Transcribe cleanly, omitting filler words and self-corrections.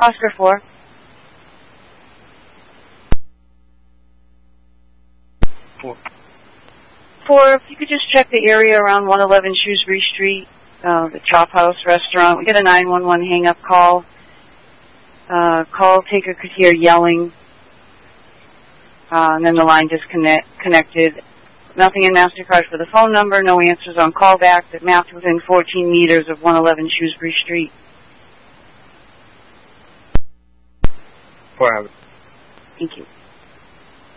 Oscar 4. 4, if you could just check the area around 111 Shrewsbury Street, the Chop House restaurant. We get a 911 hang-up call. Call taker could hear yelling, and then the line disconnected. Nothing in MasterCard for the phone number, no answers on callback. That mapped within 14 meters of 111 Shrewsbury Street. 4 hours. Thank you.